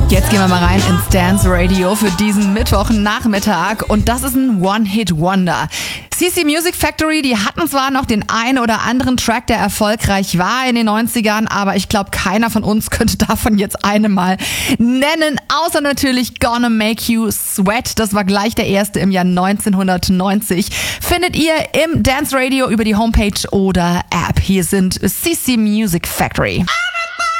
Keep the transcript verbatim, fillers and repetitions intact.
Jetzt gehen wir mal rein ins Dance Radio für diesen Mittwochnachmittag und das ist ein One-Hit-Wonder. C C Music Factory, die hatten zwar noch den einen oder anderen Track, der erfolgreich war in den neunzigern, aber ich glaube, keiner von uns könnte davon jetzt eine mal nennen, außer natürlich Gonna Make You Sweat. Das war gleich der erste im Jahr neunzehnhundertneunzig. Findet ihr im Dance Radio über die Homepage oder App. Hier sind C C Music Factory.